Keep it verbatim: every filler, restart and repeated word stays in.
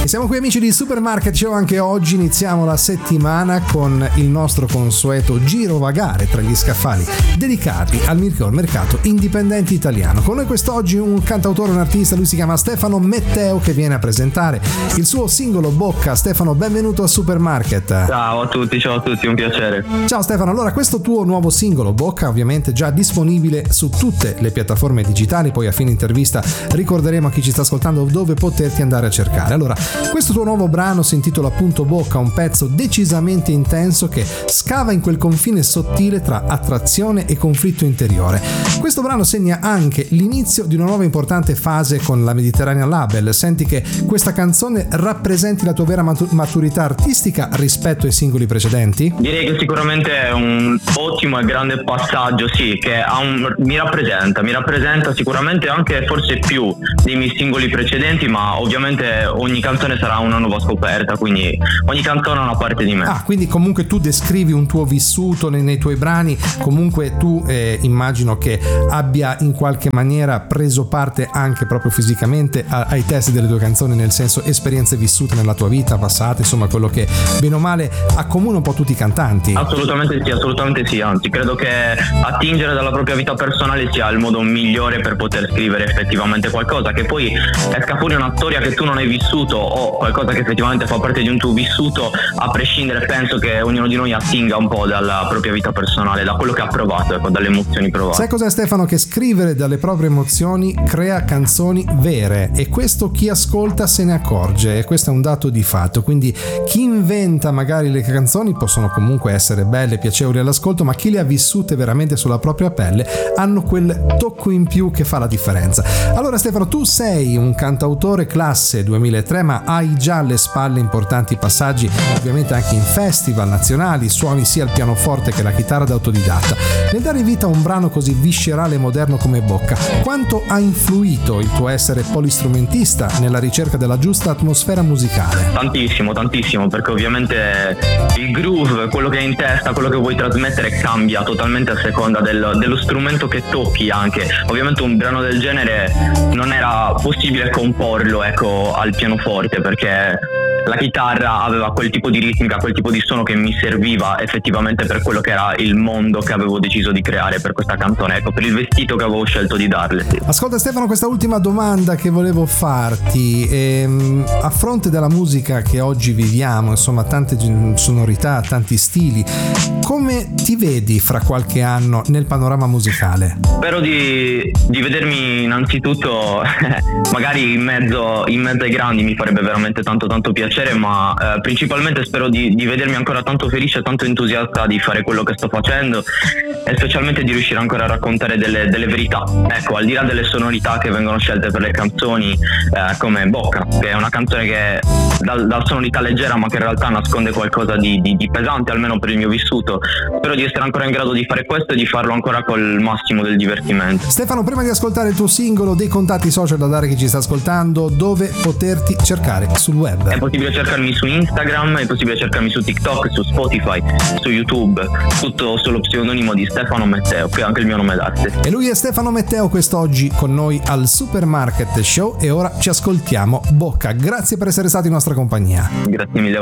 E siamo qui amici di Supermarket Show, anche oggi iniziamo la settimana con il nostro consueto giro vagare tra gli scaffali dedicati al miglior mercato indipendente italiano. Con noi quest'oggi un cantautore, un artista, lui si chiama Stefano Metteo, che viene a presentare il suo singolo Bocca. Stefano, benvenuto a Supermarket. Ciao a tutti, ciao a tutti, un piacere. Ciao Stefano, allora questo tuo nuovo singolo Bocca ovviamente già disponibile su tutte le piattaforme digitali, poi a fine intervista ricorderemo a chi ci sta ascoltando dove poterti andare a cercare. Allora, questo tuo nuovo brano si intitola appunto Bocca, un pezzo decisamente intenso che scava in quel confine sottile tra attrazione e conflitto interiore. Questo brano segna anche l'inizio di una nuova importante fase con la Mediterranean Label. Senti che questa canzone rappresenti la tua vera matur- maturità artistica rispetto ai singoli precedenti? Direi che sicuramente è un ottimo e grande passaggio, sì, che ha un, mi rappresenta, mi rappresenta sicuramente anche forse più dei miei singoli precedenti, ma ovviamente ogni canzone sarà una nuova scoperta, quindi ogni canzone ha una parte di me. Ah, quindi comunque tu descrivi un tuo vissuto nei, nei tuoi brani, comunque tu eh, immagino che abbia in qualche maniera preso parte anche proprio fisicamente a, ai testi delle tue canzoni, nel senso esperienze vissute nella tua vita passata, insomma quello che bene o male accomuna un po' tutti i cantanti. Assolutamente sì, assolutamente sì, anzi credo che attingere dalla propria vita personale sia il modo migliore per poter scrivere effettivamente qualcosa, che poi esca fuori una storia che tu non hai vissuto o qualcosa che effettivamente fa parte di un tuo vissuto, a prescindere penso che ognuno di noi attinga un po' dalla propria vita personale, da quello che ha provato, ecco, dalle emozioni provate. Sai cos'è Stefano? Che scrivere dalle proprie emozioni crea canzoni vere, e questo chi ascolta se ne accorge, e questo è un dato di fatto. Quindi chi inventa magari le canzoni possono comunque essere belle, piacevoli all'ascolto, ma chi le ha vissute veramente sulla propria pelle hanno quel tocco in più che fa la differenza. Allora Stefano, tu sei un cantautore classe duemilatré, ma hai già alle spalle importanti passaggi ovviamente anche in festival nazionali, suoni sia il pianoforte che la chitarra da autodidatta. Nel dare vita a un brano così viscerale e moderno come Bocca, quanto ha influito il tuo essere polistrumentista nella ricerca della giusta atmosfera musicale? Tantissimo, tantissimo, perché ovviamente il groove, quello che hai in testa, quello che vuoi trasmettere cambia totalmente a seconda del, dello strumento che tocchi anche. Ovviamente un brano del genere non era possibile comporlo, ecco, al pianoforte, perché la chitarra aveva quel tipo di ritmica, quel tipo di suono che mi serviva effettivamente per quello che era il mondo che avevo deciso di creare per questa canzone, ecco, per il vestito che avevo scelto di darle. Sì. Ascolta Stefano, questa ultima domanda che volevo farti, ehm, a fronte della musica che oggi viviamo, insomma tante sonorità, tanti stili, come ti vedi fra qualche anno nel panorama musicale? Spero di, di vedermi innanzitutto magari in mezzo, in mezzo ai grandi, mi farebbe veramente tanto tanto piacere, ma eh, principalmente spero di, di vedermi ancora tanto felice, tanto entusiasta di fare quello che sto facendo, e specialmente di riuscire ancora a raccontare delle, delle verità, ecco, al di là delle sonorità che vengono scelte per le canzoni, eh, come Bocca, che è una canzone che dal, dal sonorità leggera ma che in realtà nasconde qualcosa di, di, di pesante, almeno per il mio vissuto. Spero di essere ancora in grado di fare questo e di farlo ancora col massimo del divertimento. Stefano, prima di ascoltare il tuo singolo, dei contatti social da dare a chi ci sta ascoltando, dove poterti cercare sul web? È possibile cercarmi su Instagram, è possibile cercarmi su TikTok, su Spotify, su YouTube, tutto solo pseudonimo di Stefano Metteo, qui è anche il mio nome d'arte. E lui è Stefano Metteo, quest'oggi con noi al Supermarket Show, e ora ci ascoltiamo Bocca. Grazie per essere stato in nostra compagnia. Grazie mille.